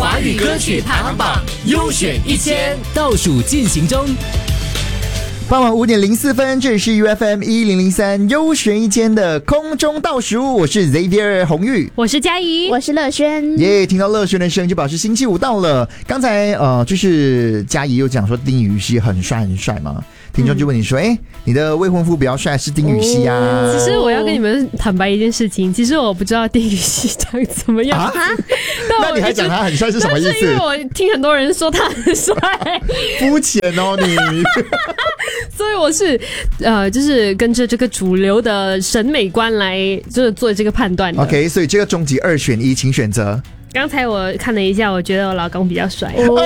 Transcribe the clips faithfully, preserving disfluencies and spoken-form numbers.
华语歌曲排行榜优选一千倒数进行中。 傍晚五点零四分，这里是 U F M 一零零三优选一间的空中倒数，我是 Xavier 洪玉， 我是嘉怡， 我是乐轩。 耶、yeah, 听到乐轩的声音就表示星期五到了。刚才呃，就是嘉怡又讲说丁禹兮很帅很帅嘛，听众就问你说，哎、嗯，你的未婚夫比较帅是丁禹兮啊、哦？ 其实我要跟你们坦白一件事情，其实我不知道丁禹兮长怎么样。啊、 那你还讲他很帅是什么意思？ 但是因为我听很多人说他很帅， 肤浅哦你。 所以我是呃，就是跟着这个主流的审美观来，就是做这个判断的。 OK， 所以这个终极二选一，请选择。 刚才我看了一下，我觉得我老公比较帅。 哦，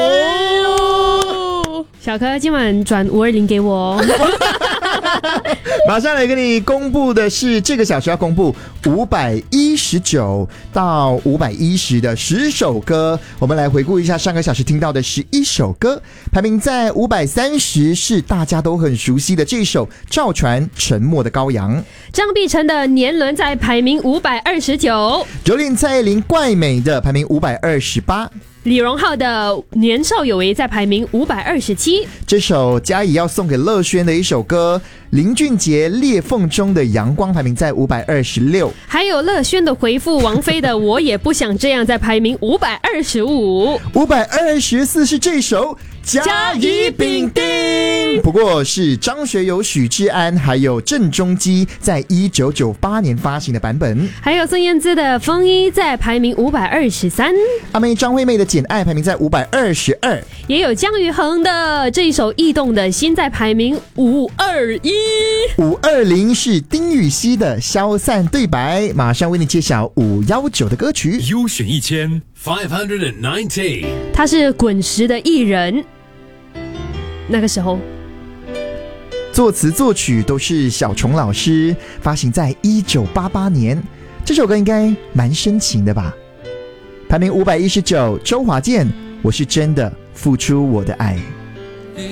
小柯今晚转五二零给我哦。 马上来跟你公布的是，这个小时要公布五百一十九到五百一十的十首歌。我们来回顾一下上个小时听到的十一首歌，排名在五百三十是大家都很熟悉的这首赵传《沉默的羔羊》， 张碧晨的《年轮》在排名五百二十九， 蹂躏蔡依林《怪美》的排名五百二十八。 李荣浩的《年少有为》在排名五百二十七。 这首嘉怡要送给乐轩的一首歌，林俊杰《裂缝中的阳光》排名在五百二十六。 还有乐轩的回复王菲的《我也不想这样》在排名五百二十五。 五百二十四是这首甲乙丙丁，不过是张学友、许志安还有郑中基在一九九八年发行的版本。 还有孙燕姿的《风衣》在排名五百二十三。 阿妹张惠妹的《简爱》排名在五百二十二。 也有姜育恒的这一首《异动的心》在排名五二一。 五二零是丁禹兮的《消散对白》，马上为你揭晓五一九的歌曲。 优选一千 five ninety， 他是滚石的艺人。那个时候作词作曲都是小虫老师，发行在一九八八年。这首歌应该蛮深情的吧。排名五百一十九，周华健《我是真的付出我的爱》。